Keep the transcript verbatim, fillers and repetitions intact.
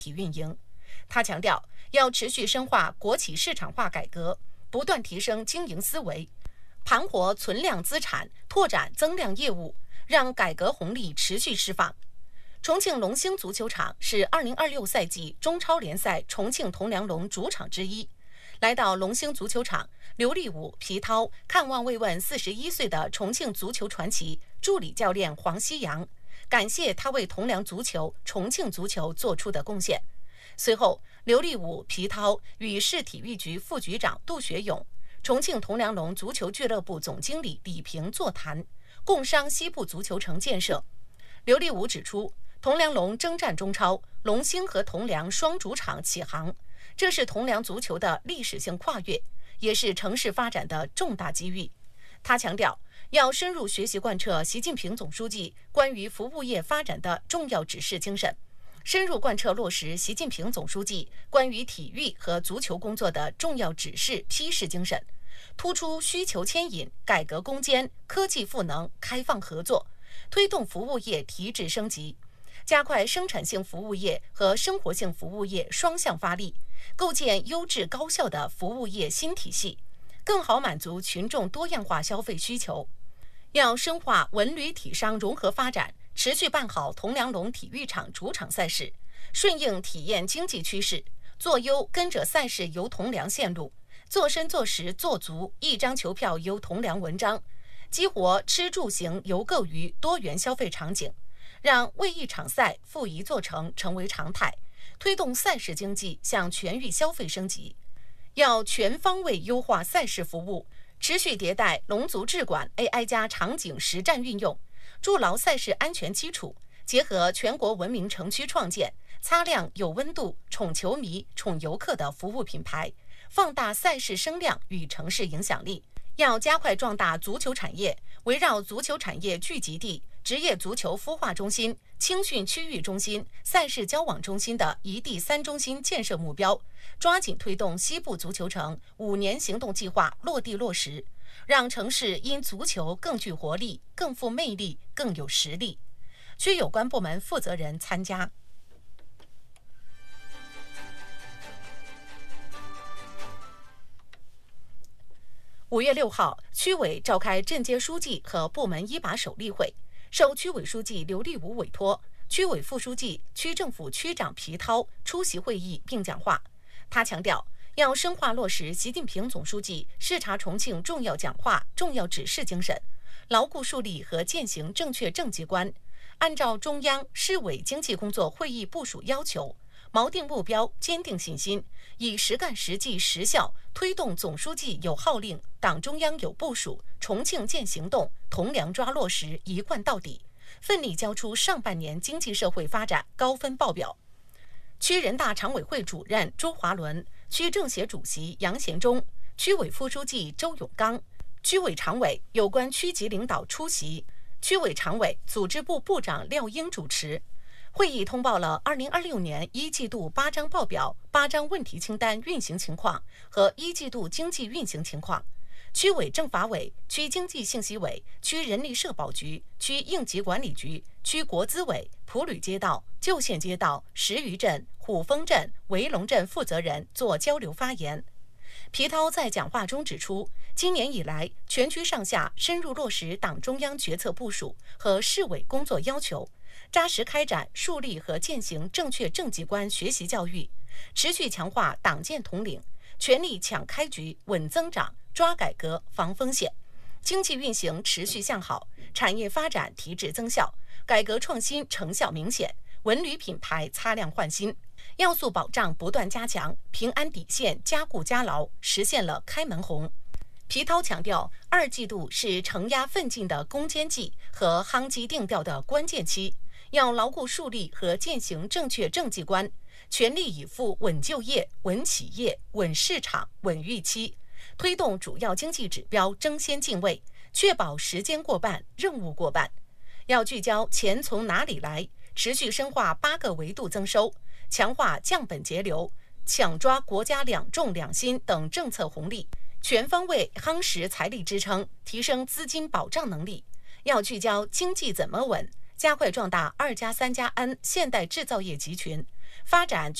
体运营。他强调，要持续深化国企市场化改革，不断提升经营思维，盘活存量资产，拓展增量业务，让改革红利持续释放。重庆龙兴足球场是二零二六赛季中超联赛重庆铜梁龙主场之一。来到龙兴足球场，刘立武、皮涛看望慰问四十一岁的重庆足球传奇助理教练黄希阳，感谢他为铜梁足球、重庆足球做出的贡献。随后，刘立武、皮涛与市体育局副局长杜学勇、重庆铜梁龙足球俱乐部总经理李平座谈，共商西部足球城建设。刘立武指出，铜梁龙征战中超，龙兴和铜梁双主场起航，这是铜梁足球的历史性跨越，也是城市发展的重大机遇。他强调，要深入学习贯彻习近平总书记关于服务业发展的重要指示精神，深入贯彻落实习近平总书记关于体育和足球工作的重要指示批示精神，突出需求牵引、改革攻坚、科技赋能、开放合作，推动服务业提质升级，加快生产性服务业和生活性服务业双向发力，构建优质高效的服务业新体系，更好满足群众多样化消费需求。要深化文旅体商融合发展，持续办好铜梁龙体育场主场赛事，顺应体验经济趋势，做优跟着赛事游铜梁线路，做深做实做足一张球票游铜梁文章，激活吃住行游购娱多元消费场景，让为一场赛赴一座城成为常态，推动赛事经济向全域消费升级。要全方位优化赛事服务，持续迭代龙足智管 A I 加场景实战运用，筑牢赛事安全基础，结合全国文明城区创建，擦亮有温度、宠球迷、宠游客的服务品牌，放大赛事声量与城市影响力。要加快壮大足球产业，围绕足球产业聚集地、职业足球孵化中心、青训区域中心、赛事交往中心的一地三中心建设目标，抓紧推动西部足球城五年行动计划落地落实，让城市因足球更具活力、更富魅力、更有实力。区有关部门负责人参加。五月六号，区委召开镇街书记和部门一把手例会，受区委书记刘立武委托，区委副书记、区政府区长皮涛出席会议并讲话。他强调，要深化落实习近平总书记视察重庆重要讲话、重要指示精神，牢固树立和践行正确政绩观，按照中央、市委经济工作会议部署要求，锚定目标，坚定信心，以实干实际实效推动总书记有号令、党中央有部署、重庆见行动、铜梁抓落实一贯到底，奋力交出上半年经济社会发展高分报表。区人大常委会主任朱华伦、区政协主席杨贤忠、区委副书记周永刚、区委常委有关区级领导出席，区委常委、组织部部长廖英主持。会议通报了二零二六年一季度八张报表、八张问题清单运行情况和一季度经济运行情况。区委政法委、区经济信息委、区人力社保局、区应急管理局、区国资委、普吕街道、旧县街道、石鱼镇、虎峰镇、围龙镇负责人做交流发言。皮涛在讲话中指出，今年以来，全区上下深入落实党中央决策部署和市委工作要求，扎实开展树立和践行正确政绩观学习教育，持续强化党建统领，全力抢开局、稳增长、抓改革、防风险，经济运行持续向好，产业发展提质增效，改革创新成效明显，文旅品牌擦亮焕新。要素保障不断加强，平安底线加固加牢，实现了开门红。皮涛强调，二季度是承压奋进的攻坚季和夯基定调的关键期，要牢固树立和践行正确政绩观，全力以赴稳就业、稳企业、稳市场、稳预期，推动主要经济指标争先进位，确保时间过半、任务过半。要聚焦钱从哪里来，持续深化八个维度增收，强化降本节流，抢抓国家两重两新等政策红利，全方位夯实财力支撑，提升资金保障能力。要聚焦经济怎么稳，加快壮大二加三加 N 现代制造业集群， 发展